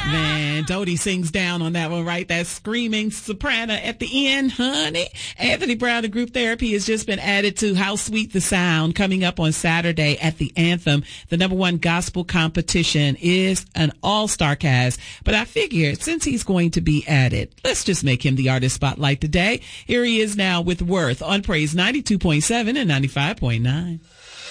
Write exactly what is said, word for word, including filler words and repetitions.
Man, Dodie sings down on that one, right? That screaming soprano at the end, honey. Anthony Brown and Group Therapy has just been added to How Sweet the Sound, coming up on Saturday at the Anthem. The number one gospel competition is an all-star cast. But I figured since he's going to be added, let's just make him the artist spotlight today. Here he is now with Worth on Praise ninety-two point seven and ninety-five point nine.